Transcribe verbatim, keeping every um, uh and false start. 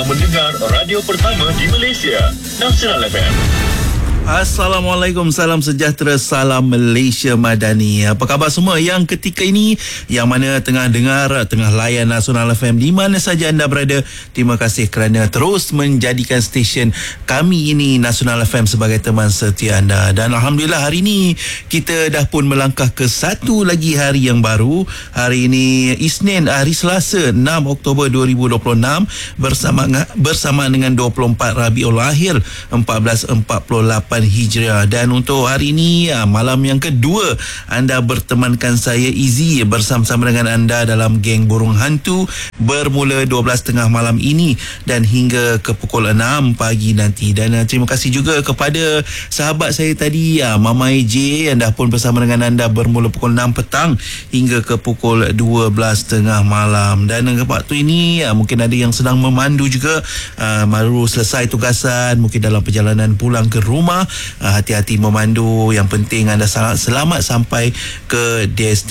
mendengar radio pertama di Malaysia, Nasional F M. Assalamualaikum, salam sejahtera, salam Malaysia Madani. Apa khabar semua yang ketika ini, yang mana tengah dengar, tengah layan Nasional F M di mana saja anda berada. Terima kasih kerana terus menjadikan stesen kami ini, Nasional F M, sebagai teman setia anda. Dan Alhamdulillah hari ini kita dah pun melangkah ke satu lagi hari yang baru. Hari ini Isnin, hari Selasa, enam Oktober dua ribu dua puluh enam, bersama bersama dengan dua puluh empat Rabiul Akhir empat belas empat puluh lapan Hijriah. Dan untuk hari ini, malam yang kedua, anda bertemankan saya Izzy bersama-sama dengan anda dalam geng Burung Hantu, bermula dua belas tiga puluh malam ini dan hingga ke pukul enam pagi nanti. Dan uh, terima kasih juga kepada sahabat saya tadi, uh, Mama A J, yang dah pun bersama dengan anda bermula pukul enam petang hingga ke pukul dua belas tiga puluh malam. Dan uh, waktu ini uh, mungkin ada yang sedang memandu juga, uh, baru selesai tugasan, mungkin dalam perjalanan pulang ke rumah. Uh, hati-hati memandu. Yang penting anda selamat sampai ke destinasi.